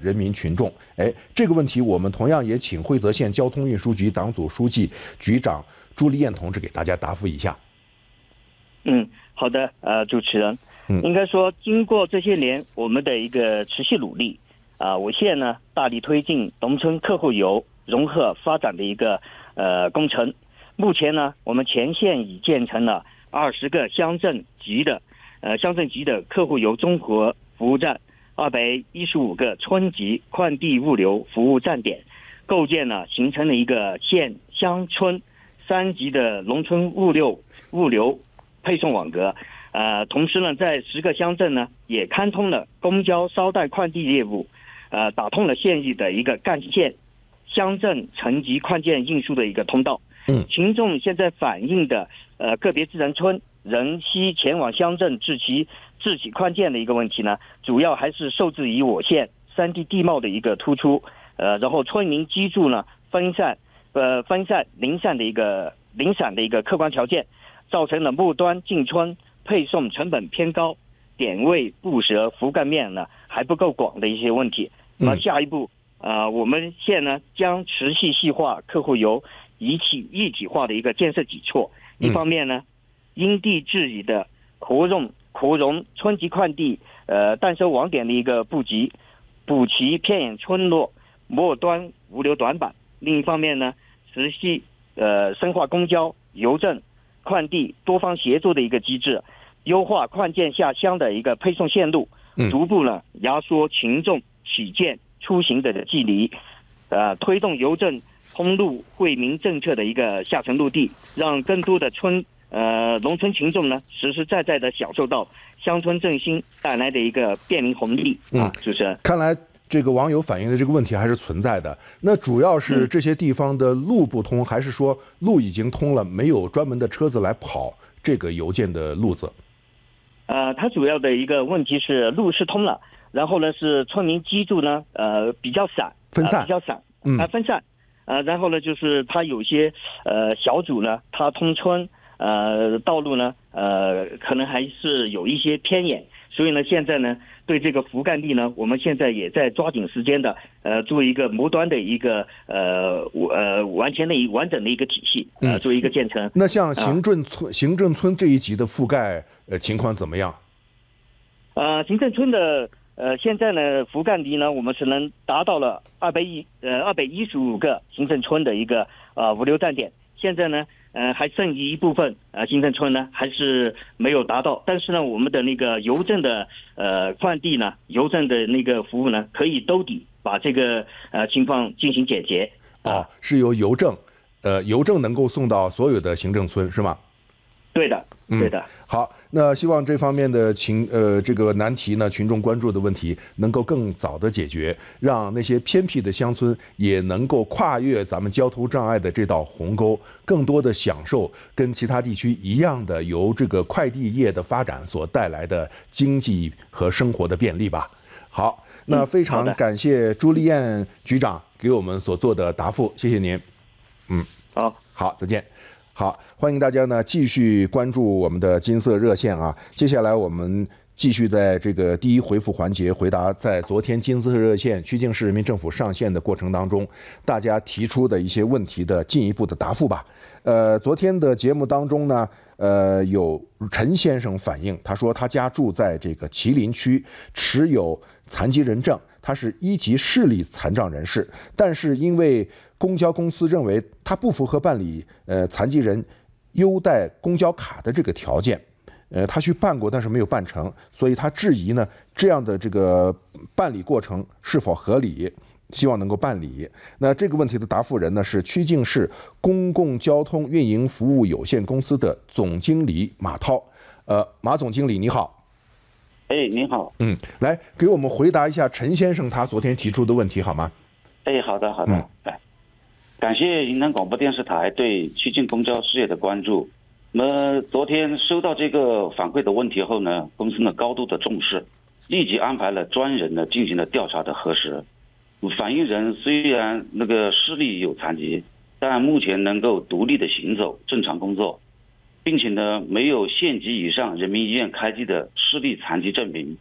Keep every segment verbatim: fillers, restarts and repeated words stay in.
人民群众。哎，这个问题我们同样也请惠泽县交通运输局党组书记、局长朱丽燕同志给大家答复一下。 嗯，好的，呃，主持人，应该说，经过这些年我们的一个持续努力，啊、呃，我县呢大力推进农村客户游融合发展的一个呃工程。目前呢，我们全县已建成了二十个乡镇级的呃乡镇级的客户游综合服务站，二百一十五个村级快递物流服务站点，构建了形成了一个县乡村三级的农村物流物流配送网格。呃，同时呢，在十个乡镇呢，也开通了公交捎带快递业务，呃，打通了县域的一个干线、乡镇层级快件运输的一个通道。 嗯， 群众现在反映的呃个别自然村人需前往乡镇自取自取快件的一个问题呢，主要还是受制于我县山地地貌的一个突出，呃，然后村民居住呢分散，呃分散零散的一个零散的一个客观条件，造成了末端进村配送成本偏高、点位不实、覆盖面呢还不够广的一些问题。那下一步，呃，我们县呢将持续细化客户游一体一体化的一个建设举措。一方面呢，因地制宜的扩容扩容村级快递呃代收网点的一个布局，补齐偏远村落末端物流短板。另一方面呢，持续呃深化公交、邮政、快递多方协作的一个机制，优化快件下乡的一个配送线路，逐步呢压缩群众取件出行的距离，呃，推动邮政通路惠民政策的一个下沉落地，让更多的村呃农村群众呢实实在在的享受到乡村振兴带来的一个便民红利啊！主持人， 看来这个网友反映的这个问题还是存在的。那主要是这些地方的路不通，还是说路已经通了，没有专门的车子来跑这个邮件的路子？ 呃，它主要的一个问题是路是通了，然后呢是村民居住呢呃比较散， 分散、 呃、比较散， 嗯、 呃、分散，呃，然后呢就是它有些呃小组呢，它通村呃道路呢呃可能还是有一些偏远，所以呢现在呢对这个覆盖率呢，我们现在也在抓紧时间的呃做一个末端的一个呃呃完全的一完整的一个体系，呃做一个建成。 那像行政村、啊、行政村这一级的覆盖呃情况怎么样？ 呃，行政村的呃现在呢覆盖率呢，我们是能达到了二百一呃二百一十五个行政村的一个呃物流站点。现在呢呃还剩余一部分呃行政村呢还是没有达到，但是呢我们的那个邮政的呃快递呢，邮政的那个服务呢可以兜底把这个呃情况进行解决。 哦，是由邮政呃邮政能够送到所有的行政村是吗？ 对的，对的。 嗯、好，那希望这方面的情呃这个难题呢，群众关注的问题能够更早的解决，让那些偏僻的乡村也能够跨越咱们交通障碍的这道鸿沟，更多的享受跟其他地区一样的由这个快递业的发展所带来的经济和生活的便利吧。好，那非常感谢朱丽燕局长给我们所做的答复，谢谢您。嗯， 好， 好，再见。好，欢迎大家呢继续关注我们的金色热线啊！接下来我们继续在这个第一回复环节回答在昨天金色热线曲靖市人民政府上线的过程当中，大家提出的一些问题的进一步的答复吧。呃，昨天的节目当中呢，呃，有陈先生反映，他说他家住在这个麒麟区，持有残疾人证，他是一级视力残障人士，但是因为公交公司认为他不符合办理呃残疾人优待公交卡的这个条件，呃，他去办过，但是没有办成，所以他质疑呢这样的这个办理过程是否合理，希望能够办理。那这个问题的答复人呢是曲靖市公共交通运营服务有限公司的总经理马涛。呃，马总经理你好。 哎，您好。 嗯，来给我们回答一下陈先生他昨天提出的问题好吗？ 哎，好的，好的。嗯，来。感谢云南广播电视台对曲靖公交事业的关注。那么昨天收到这个反馈的问题后呢，公司呢高度的重视，立即安排了专人呢进行了调查的核实。反映人虽然那个视力有残疾，但目前能够独立的行走、正常工作，并且呢没有县级以上人民医院开具的视力残疾证明。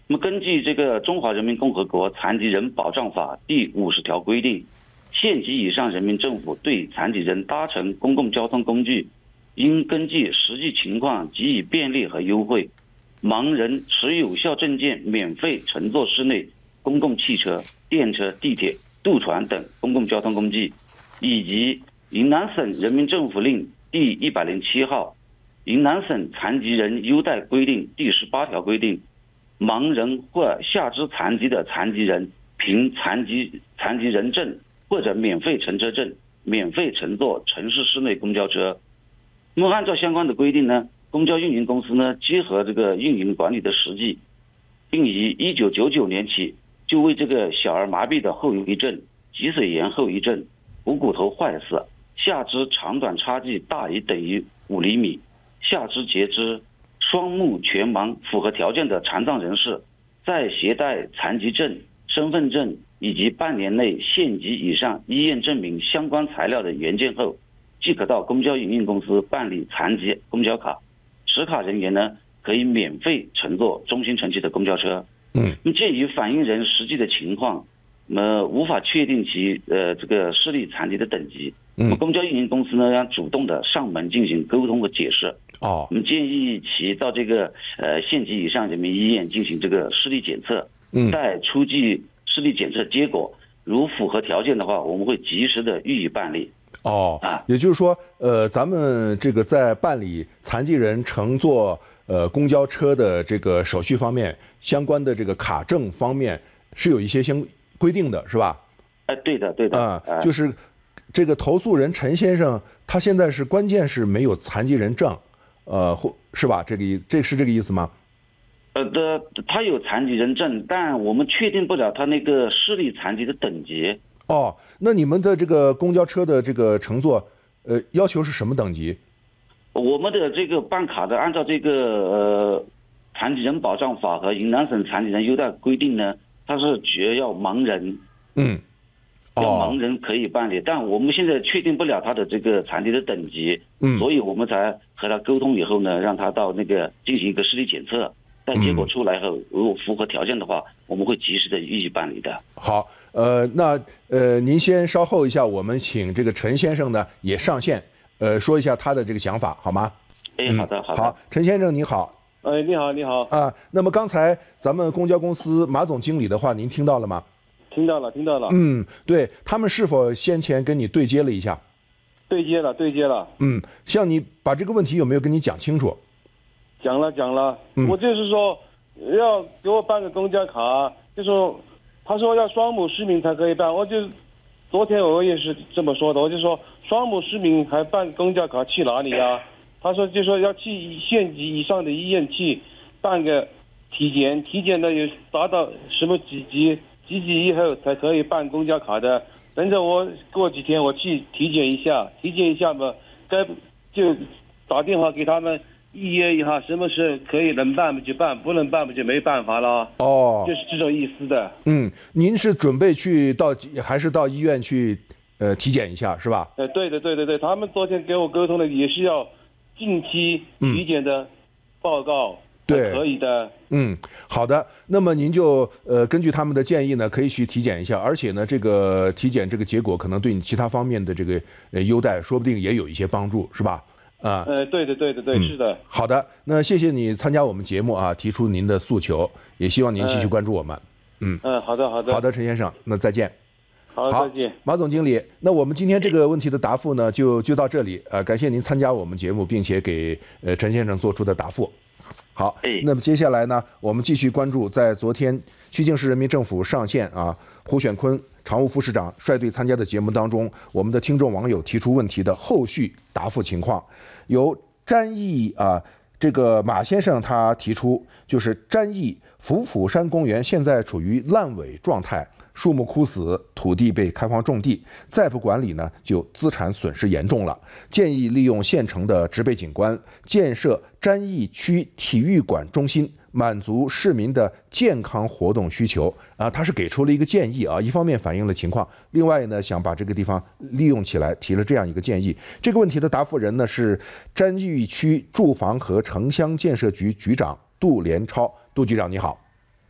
那么根据这个《中华人民共和国残疾人保障法》第五十条规定，县级以上人民政府对残疾人搭乘公共交通工具，应根据实际情况给予便利和优惠。盲人持有效证件免费乘坐市内公共汽车、电车、地铁、渡船等公共交通工具，以及云南省人民政府令第一百零七号、云南省残疾人优待规定第十八条规定，盲人或下肢残疾的残疾人凭残疾残疾人证或者免费乘车证，免费乘坐城市市内公交车。那么按照相关的规定呢，公交运营公司呢，结合这个运营管理的实际，并于一九九九年起就为这个小儿麻痹的后遗症、脊髓炎后遗症、股骨头坏死、下肢长短差距大于等于五厘米、下肢截肢、双目全盲符合条件的残障人士，在携带残疾证、身份证以及半年内县级以上医院证明相关材料的原件后，即可到公交营运公司办理残疾公交卡。持卡人员呢，可以免费乘坐中心城区的公交车。 嗯， 那么鉴于反映人实际的情况，那么无法确定其呃这个视力残疾的等级，那么公交运营公司呢要主动的上门进行沟通和解释。 哦， 我们建议其到这个呃县级以上人民医院进行这个视力检测。 嗯， 待出具视力检测结果，如符合条件的话，我们会及时的予以办理。 哦，也就是说，呃，咱们这个在办理残疾人乘坐呃公交车的这个手续方面，相关的这个卡证方面是有一些相规定的，是吧？ 哎，对的，对的。 啊、呃，就是这个投诉人陈先生，他现在是关键是没有残疾人证，呃，或是吧？这个意，这是这个意思吗？ 呃的，他有残疾人证，但我们确定不了他那个视力残疾的等级。 哦，那你们的这个公交车的这个乘坐，呃，要求是什么等级？ 我们的这个办卡的，按照这个呃残疾人保障法和云南省残疾人优待规定呢，它是只要盲人， 嗯， 要盲人可以办理，哦、但我们现在确定不了他的这个残疾的等级， 嗯， 所以我们才和他沟通以后呢，让他到那个进行一个视力检测。但结果出来后，如果符合条件的话，我们会及时的予以办理的。 好，呃，那呃，您先稍后一下，我们请这个陈先生呢也上线，呃，说一下他的这个想法，好吗？ 哎，好的，好的。 好，陈先生你好。 哎，你好，你好。 啊，那么刚才咱们公交公司马总经理的话，您听到了吗？ 听到了，听到了。 嗯，对他们是否先前跟你对接了一下？ 对接了，对接了。 嗯，像你把这个问题有没有跟你讲清楚？ 讲了讲了， 嗯、 我就是说要给我办个公交卡，就说他说要双目失明才可以办，我就昨天我也是这么说的，我就说双目失明还办公交卡去哪里呀？他说就说要去县级以上的医院去办个体检，体检的有达到什么几级，几级以后才可以办公交卡的。等着我过几天我去体检一下，体检一下嘛，该就打电话给他们。预约一下，什么时候可以能办就办，不能办就没办法了。 哦， 就是这种意思的。 嗯，您是准备去到还是到医院去呃体检一下是吧？ 呃，对的，对的，对，他们昨天给我沟通的也是要近期体检的报告，嗯、 对， 可以的。 嗯，好的。那么您就呃根据他们的建议呢，可以去体检一下，而且呢，这个体检这个结果可能对你其他方面的这个呃优待，说不定也有一些帮助，是吧？啊， 呃，对的，对的，对， 嗯、 是的。 好的，那谢谢你参加我们节目啊，提出您的诉求，也希望您继续关注我们。嗯嗯，好的，好的， 好的，陈先生，那再见。 好，再见。 马总经理，那我们今天这个问题的答复呢，就就到这里。呃，感谢您参加我们节目，并且给呃陈先生做出的答复。好，那么接下来呢，我们继续关注在昨天曲靖市人民政府上线啊，胡选坤常务副市长率队参加的节目当中，我们的听众网友提出问题的后续答复情况。由詹义啊，这个马先生他提出，就是詹义福府山公园现在处于烂尾状态，树木枯死，土地被开荒种地，再不管理呢，就资产损失严重了。建议利用现成的植被景观，建设詹义区体育馆中心，满足市民的健康活动需求啊，他是给出了一个建议啊，一方面反映了情况，另外呢想把这个地方利用起来，提了这样一个建议。这个问题的答复人呢是詹义区住房和城乡建设局局长杜连超，杜局长你好。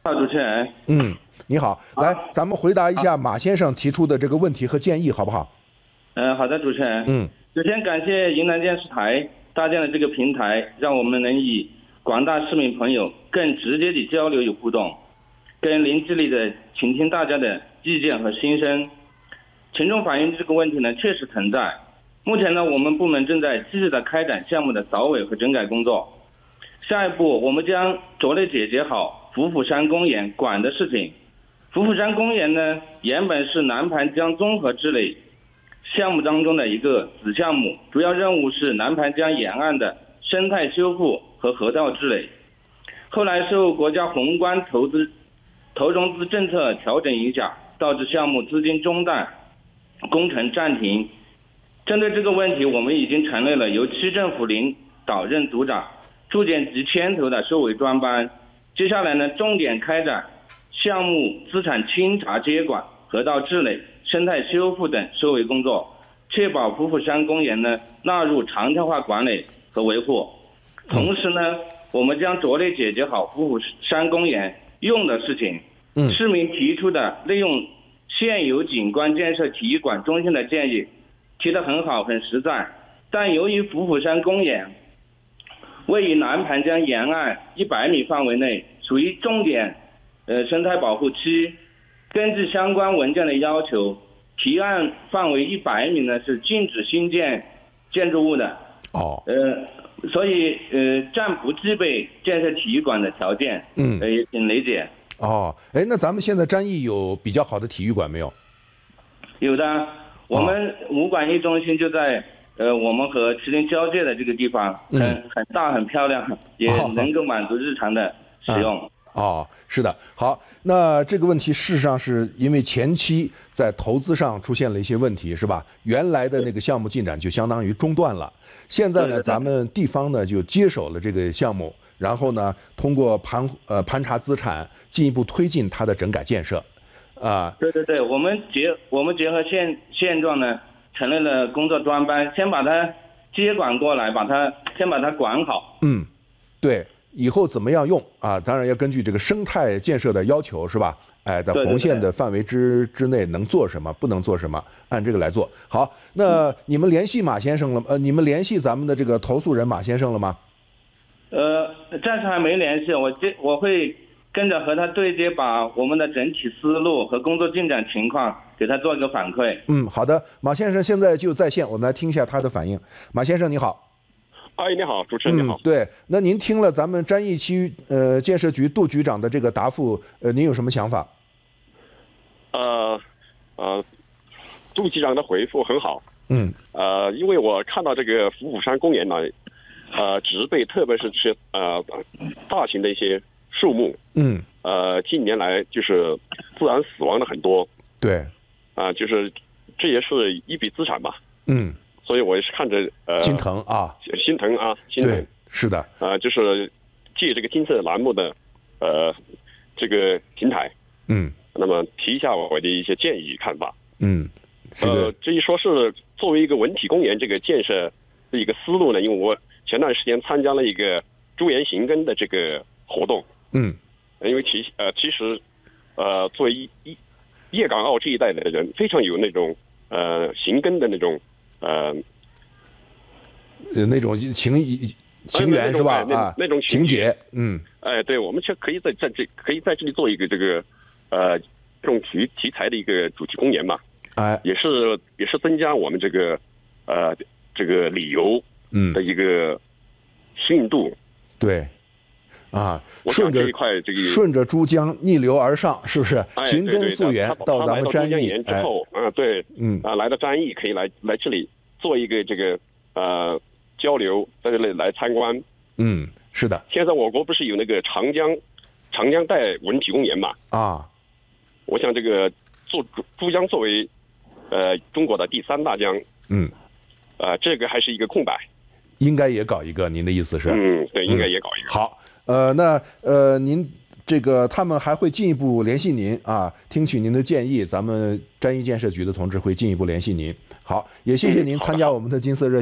好，主持人。 嗯，你好，来，咱们回答一下马先生提出的这个问题和建议，好不好？ 嗯、呃，好的，主持人。 嗯， 首先感谢云南电视台搭建了这个平台，让我们能与广大市民朋友更直接的交流与互动，更零距离的倾听大家的意见和心声。群众反映这个问题呢，确实存在。目前呢，我们部门正在积极的开展项目的扫尾和整改工作。下一步，我们将着力解决好虎虎山公园管的事情。虎虎山公园呢，原本是南盘江综合治理项目当中的一个子项目，主要任务是南盘江沿岸的生态修复和河道治理。后来受国家宏观投资投融资政策调整影响，导致项目资金中断，工程暂停。针对这个问题，我们已经成立了由区政府领导任组长、住建局牵头的收尾专班。接下来呢，重点开展项目资产清查接管、河道治理、生态修复等收尾工作，确保虎虎山公园呢纳入常态化管理和维护。同时呢，我们将着力解决好虎虎山公园用的事情。 嗯， 市民提出的利用现有景观建设体育馆中心的建议提得很好很实在，但由于虎虎山公园位于南盘江沿岸一百米范围内，属于重点呃生态保护区，根据相关文件的要求，提案范围一百米呢是禁止新建建筑物的。 哦， 呃，所以呃暂不具备建设体育馆的条件。 嗯， 呃，也请理解。 哦，哎，那咱们现在张掖有比较好的体育馆没有？ 有的，我们武馆一中心就在呃我们和麒麟交界的这个地方，很、嗯、很大很漂亮，也能够满足日常的使用。 哦，哦，是的，好，那这个问题事实上是因为前期在投资上出现了一些问题，是吧？原来的那个项目进展就相当于中断了。现在呢，咱们地方呢就接手了这个项目，然后呢，通过盘呃盘查资产，进一步推进它的整改建设。啊， 对对对，我们结我们结合现现状呢，成立了工作专班，先把它接管过来，把它先把它管好。 嗯，对，以后怎么样用啊？当然要根据这个生态建设的要求，是吧？哎，在红线的范围之之内能做什么，不能做什么，按这个来做。好，那你们联系马先生了吗？呃，你们联系咱们的这个投诉人马先生了吗？ 呃，暂时还没联系，我接我会跟着和他对接，把我们的整体思路和工作进展情况给他做一个反馈。 嗯，好的，马先生现在就在线，我们来听一下他的反应。马先生你好。 哎，你好，主持人你好。 嗯，对，那您听了咱们张掖区呃建设局杜局长的这个答复，呃，您有什么想法？ 呃，呃，杜局长的回复很好。 嗯。 呃，因为我看到这个虎虎山公园呢，呃，植被特别是这些呃大型的一些树木， 嗯， 呃，近年来就是自然死亡的很多。 对。 啊、呃，就是这也是一笔资产吧。 嗯。 所以我也是看着呃心疼啊， 心疼啊，心疼。 对，是的。 啊、呃，就是借这个金色栏目的呃这个平台， 嗯， 那么提一下我的一些建议看法。 嗯， 呃，至于说是作为一个文体公园这个建设的一个思路呢，因为我前段时间参加了一个株园行耕的这个活动。 嗯， 因为其呃其实呃作为一一叶港澳这一带的人，非常有那种呃行耕的那种。呃， 那种情情缘是吧？啊， 那种情节，嗯， 哎，对，我们就可以在在这可以在这里做一个这个呃这种题题材的一个主题公园嘛， 哎， 也是也是增加我们这个呃这个旅游嗯的一个吸引度， 对，啊， 顺着这一块这个顺着珠江逆流而上，是不是？ 哎、 寻根溯源到咱们张掖之后，啊、哎，对， 嗯， 啊，来到张掖可以来来这里做一个这个呃交流，在这里来参观。 嗯，是的。 现在我国不是有那个长江长江带文体公园嘛？ 啊， 我想这个做珠江作为呃中国的第三大江， 嗯， 呃，这个还是一个空白， 应该也搞一个。您的意思是？ 嗯，对，应该也搞一个。 嗯、好。呃，那呃，您这个他们还会进一步联系您啊，听取您的建议，咱们张掖建设局的同志会进一步联系您。好，也谢谢您参加我们的金色热线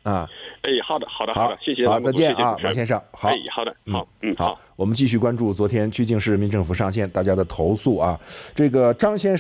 啊。 哎，好的，好的， 好的，谢谢。 好，再见啊， 王先生。好， 哎，好的，好，嗯， 好，我们继续关注昨天曲靖市人民政府上线大家的投诉啊，这个张先生。